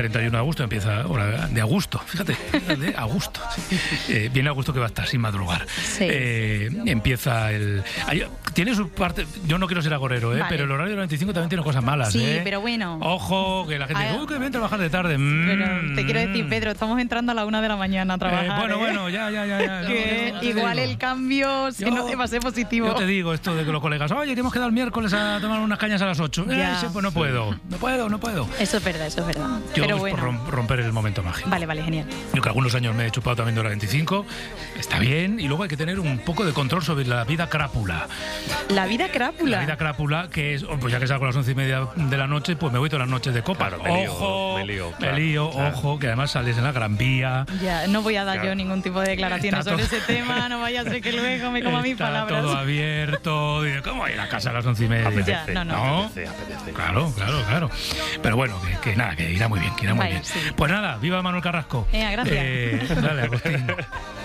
31 de agosto empieza hora de agosto, fíjate, de agosto. Viene agosto que va a estar sin madrugar. Sí. Empieza el... Tiene su parte... Yo no quiero ser agorero, Vale. pero el horario del 25 también tiene cosas malas, Sí, pero bueno. Ojo, que la gente dice, que ven trabajar de tarde. Pero te quiero decir, Pedro, estamos entrando a la 1 de la mañana a trabajar. Bueno, ya. Que No, igual te digo. el cambio no te va a ser positivo. Yo te digo esto de que los colegas, oye, que hemos quedado el miércoles a tomar unas cañas a las 8. Ya. Pues no puedo. Eso es verdad. Yo Pero es bueno. por romper el momento mágico. Vale, genial. Yo que algunos años me he chupado también de hora 25, está bien, y luego hay que tener un poco de control sobre la vida crápula. La vida crápula. La vida crápula, que es, pues ya que salgo a las 11:30 de la noche, pues me voy todas las noches de copa. Claro, Me lío, ojo, que además sales en la Gran Vía. Ya, no voy a dar yo ningún tipo de declaraciones Está sobre todo- ese tema, no vaya a ser que luego me coma mis Está palabras. todo abierto. Y, ¿cómo ir a casa a las 11:30? Ya, no. ¿No? Apetece. Claro. Pero bueno, que nada, que irá muy bien, Vaya, sí. Pues nada, viva Manuel Carrasco. Gracias. Dale, Agustín.